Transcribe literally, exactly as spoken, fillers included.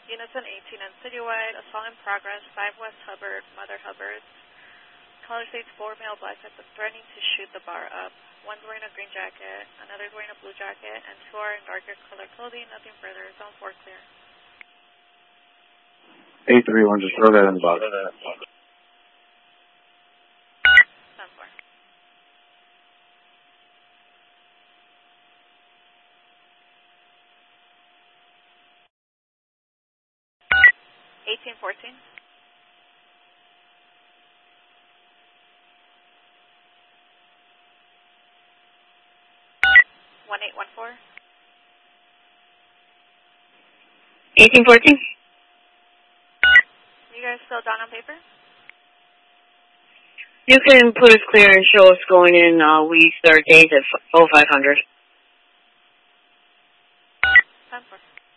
Unison eighteen and Citywide, assault in progress, five West Hubbard, Mother Hubbard. Caller states four male black guys are threatening to shoot the bar up. One's wearing a green jacket, another's wearing a blue jacket, and two are in darker color clothing. Nothing further. Zone four clear. eight three one, just throw that in the box. Zone four. eighteen fourteen. one eight one four. eighteen fourteen. You guys still down on paper? You can put us clear and show us going in. Uh, we start days at oh five hundred. ten four.